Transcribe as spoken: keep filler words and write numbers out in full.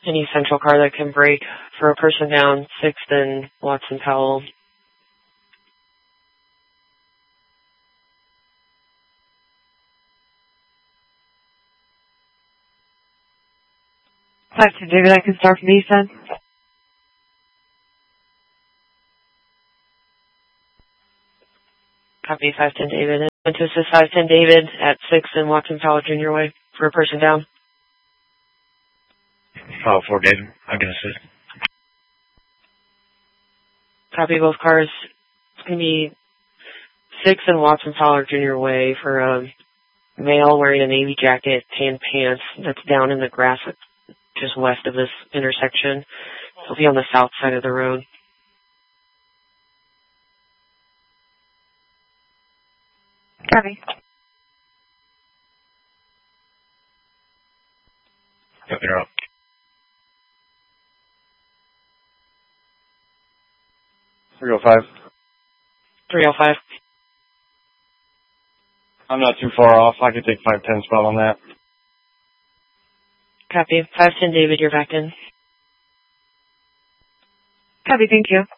Any central car that can brake for a person down, sixth and Watson Powell. five ten David, I can start from the east side. Copy, five ten David. And to assist five ten David at sixth and Watson Powell Junior Way for a person down. File four David, I can assist. Copy, both cars. It's going to be sixth and Watson Powell Junior Way for a male wearing a navy jacket, tan pants that's down in the grass just west of this intersection. It'll be on the south side of the road. Copy. Yep, you're up. three oh five. three oh five. I'm not too far off. I can take five ten spot on that. Copy. five ten David, you're back in. Copy, thank you.